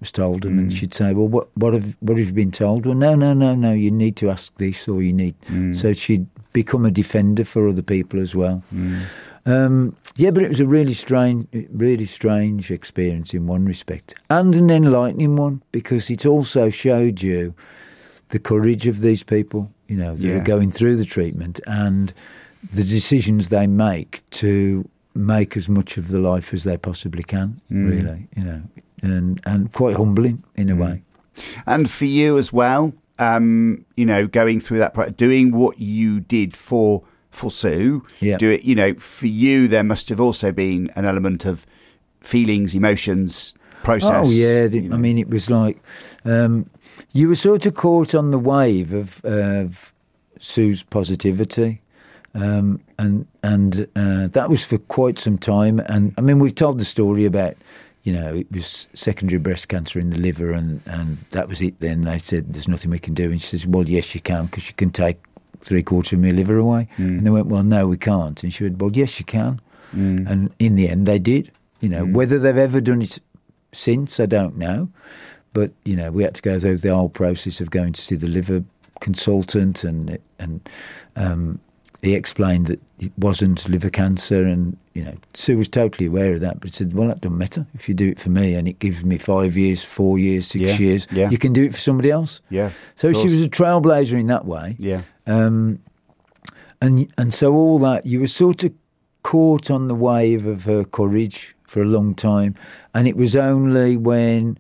was told them, and she'd say, well, what have you been told? Well, no, you need to ask this, or you need... So she'd become a defender for other people as well. But it was a really strange experience in one respect, and an enlightening one, because it also showed you the courage of these people, that are going through the treatment, and the decisions they make to make as much of the life as they possibly can, really, and quite humbling in a way. And for you as well, going through that, doing what you did for Sue, do it, for you, there must have also been an element of feelings, emotions, process. Oh, yeah. I mean, it was like you were sort of caught on the wave of Sue's positivity. And that was for quite some time. And I mean, we've told the story about, it was secondary breast cancer in the liver, and that was it then. They said, there's nothing we can do. And she says, well, yes, you can, because you can take 3/4 of my liver away. And they went, well, no, we can't. And she went, well, yes, you can. And in the end, they did. Whether they've ever done it since, I don't know. But, we had to go through the whole process of going to see the liver consultant, and he explained that it wasn't liver cancer, and Sue was totally aware of that, but said, well, that doesn't matter if you do it for me, and it gives me 5 years, 4 years, 6 years. You can do it for somebody else. So she was a trailblazer in that way. And so all that, you were sort of caught on the wave of her courage for a long time, and it was only when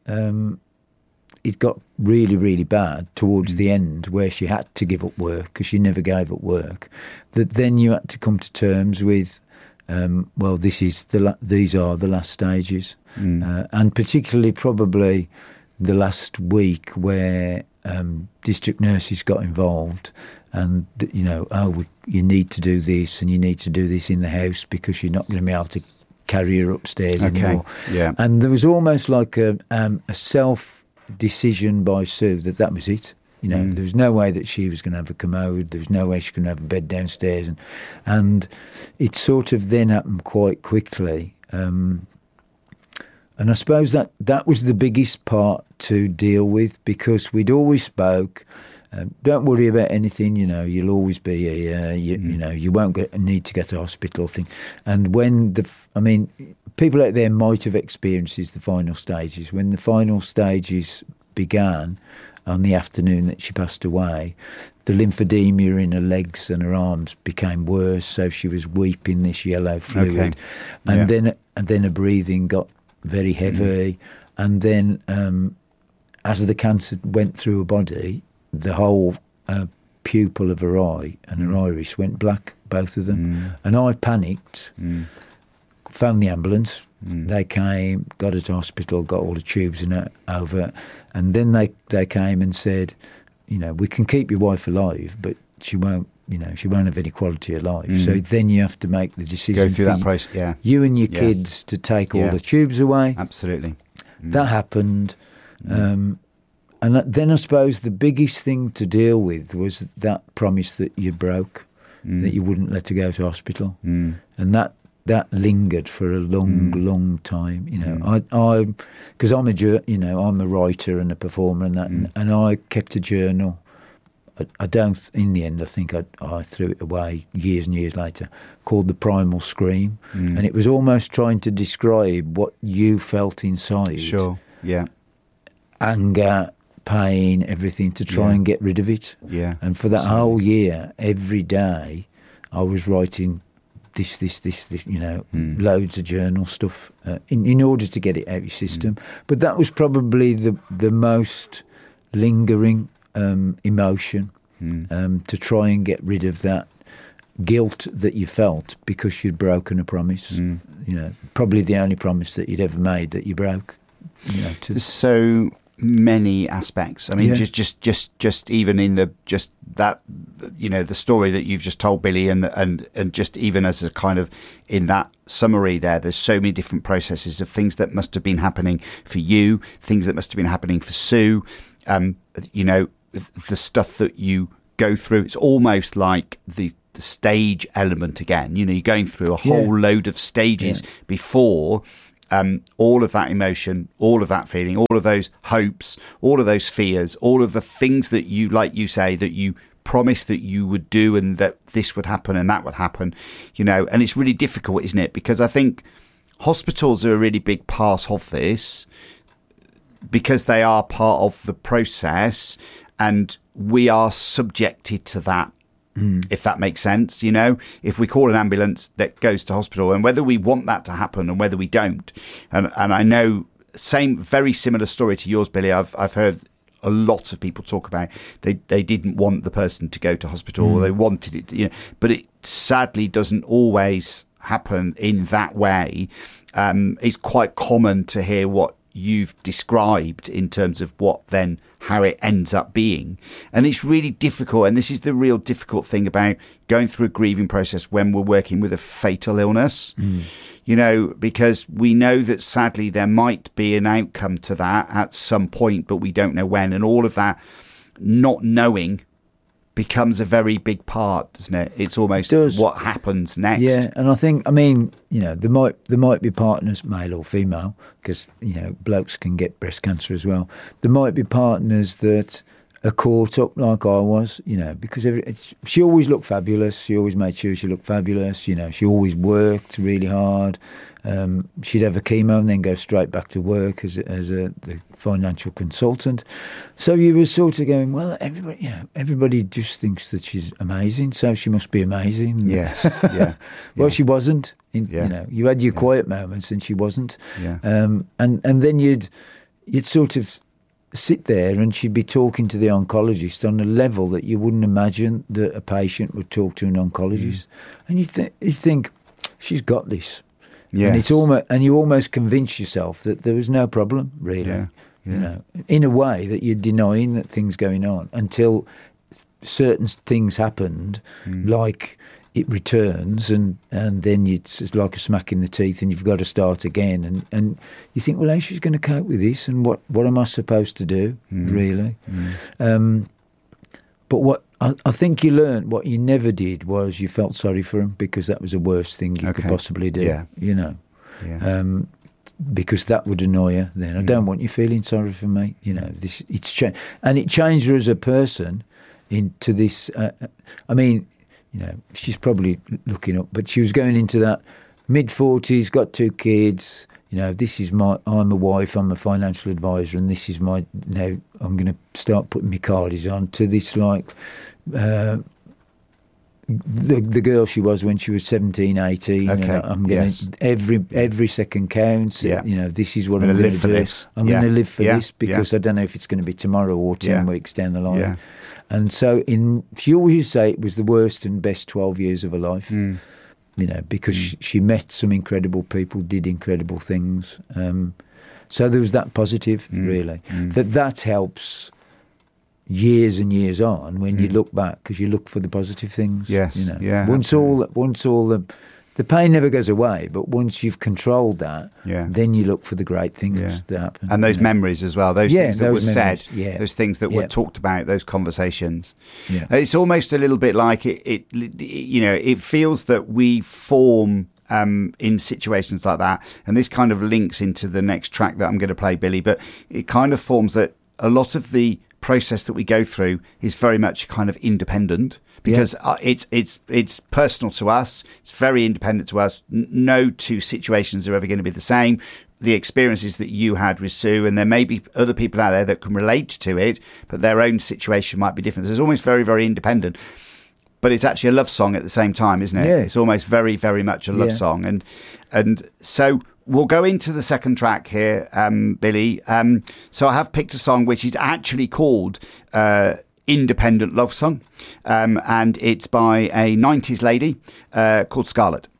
it got really, really bad towards the end, where she had to give up work, because she never gave up work, that then you had to come to terms with, well, these are the last stages. And particularly probably the last week, where district nurses got involved, and, you need to do this, and you need to do this in the house, because you're not going to be able to carry her upstairs anymore. And there was almost like a self-decision by Sue that was it. There was no way that she was going to have a commode. There was no way she could have a bed downstairs. And it sort of then happened quite quickly. And I suppose that was the biggest part to deal with, because we'd always spoke, don't worry about anything, you'll always be here, you won't need to get to hospital thing. And when people out there might have experienced the final stages. When the final stages began on the afternoon that she passed away, the lymphedema in her legs and her arms became worse, so she was weeping this yellow fluid. And then her breathing got very heavy. And then as the cancer went through her body, the whole pupil of her eye and her iris went black, both of them. And I panicked, phoned the ambulance. They came, got her to hospital, got all the tubes and that over, and then they came and said, we can keep your wife alive, but she won't have any quality of life. So then you have to make the decision. Go through that process, you and your kids, to take all the tubes away. Absolutely. That happened. And then I suppose the biggest thing to deal with was that promise that you broke, that you wouldn't let her go to hospital. And that lingered for a long time. Because I'm a writer and a performer and that, and I kept a journal. I don't. In the end, I think I threw it away years and years later. Called The Primal Scream, and it was almost trying to describe what you felt inside. Sure. Yeah. Anger, pain, everything, to try and get rid of it. Yeah. And for that whole year, every day, I was writing this, loads of journal stuff in order to get it out of your system. But that was probably the most lingering emotion, to try and get rid of that guilt that you felt because you'd broken a promise. Probably the only promise that you'd ever made that you broke. So many aspects. I mean, just even in the the story that you've just told, Billy, and just even as a kind of in that summary there's so many different processes of things that must have been happening for you, things that must have been happening for Sue. The stuff that you go through, it's almost like the stage element again. You're going through a whole load of stages before all of that emotion, all of that feeling, all of those hopes, all of those fears, all of the things that you, like you say, that you promised that you would do and that this would happen and that would happen, and it's really difficult, isn't it? Because I think hospitals are a really big part of this because they are part of the process and we are subjected to that. If that makes sense, if we call an ambulance that goes to hospital and whether we want that to happen and whether we don't. And I know very similar story to yours, Billy. I've heard a lot of people talk about they didn't want the person to go to hospital or they wanted it, but it sadly doesn't always happen in that way. It's quite common to hear what you've described in terms of how it ends up being, and it's really difficult, and this is the real difficult thing about going through a grieving process when we're working with a fatal illness, because we know that sadly there might be an outcome to that at some point, but we don't know when, and all of that not knowing becomes a very big part, doesn't it? It's almost what happens next. Yeah, and I think, there might be partners, male or female, because blokes can get breast cancer as well. There might be partners that are caught up like I was, because she always looked fabulous. She always made sure she looked fabulous. She always worked really hard. She'd have a chemo and then go straight back to work as the financial consultant. So you were sort of going, well, everybody just thinks that she's amazing, so she must be amazing. Yes, yeah. Well, she wasn't. You had your quiet moments, and she wasn't. Yeah. And then you'd sort of sit there, and she'd be talking to the oncologist on a level that you wouldn't imagine that a patient would talk to an oncologist, and you think she's got this. Yes. And it's and you almost convince yourself that there was no problem, really. Yeah. In a way that you're denying that things going on until certain things happened, like it returns, and then it's just like a smack in the teeth, and you've got to start again, and you think, well, how's she going to cope with this, and what am I supposed to do, really? But what I think you learned, what you never did, was you felt sorry for him, because that was the worst thing you could possibly do. Because that would annoy her. Then I don't want you feeling sorry for me. It's changed, and it changed her as a person into this. She's probably looking up, but she was going into that mid-40s, got 2 kids. This is I'm a wife, I'm a financial advisor, and this is now I'm going to start putting my cardies on to this, like, the girl she was when she was 17, 18. Okay. I'm going to, every second counts. Yeah. This is what I'm going to live for this. I'm going to live for this, because I don't know if it's going to be tomorrow or 10 weeks down the line. Yeah. And so she always say it was the worst and best 12 years of her life. Because she met some incredible people, did incredible things. So there was that positive, really. That helps years and years on when you look back, because you look for the positive things. Yes, Once all the pain never goes away, but once you've controlled that, then you look for the great things that happen. And those memories as well, those things that were said, those things that were talked about, those conversations. Yeah. It's almost a little bit like it feels that we form in situations like that, and this kind of links into the next track that I'm going to play, Billy, but it kind of forms that a lot of the process that we go through is very much kind of independent, because it's personal to us. It's very independent to us. No two situations are ever going to be the same. The experiences that you had with Sue, and there may be other people out there that can relate to it, but their own situation might be different. So it's almost very, very independent. But it's actually a love song at the same time, isn't it? Yeah. It's almost very, very much a love song. And so we'll go into the second track here, Billy. So I have picked a song which is actually called Independent Love Song. And it's by a 90s lady called Scarlett.